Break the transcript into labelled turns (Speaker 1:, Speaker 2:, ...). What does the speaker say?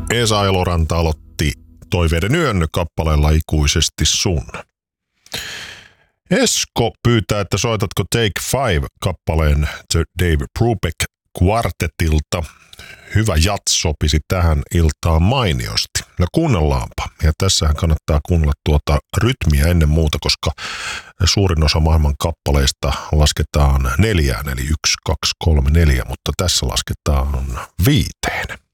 Speaker 1: Esa Eloranta aloitti Toiveiden yön kappaleella Ikuisesti sun. Esko pyytää, että soitatko Take 5 kappaleen The Dave Brubeck Quartetilta. Hyvä jats sopisi tähän iltaan mainiosti. No kuunnellaanpa. Ja tässähän kannattaa kuunnella tuota rytmiä ennen muuta, koska suurin osa maailman kappaleista lasketaan 4, eli 1, 2, 3, 4, mutta tässä lasketaan 5.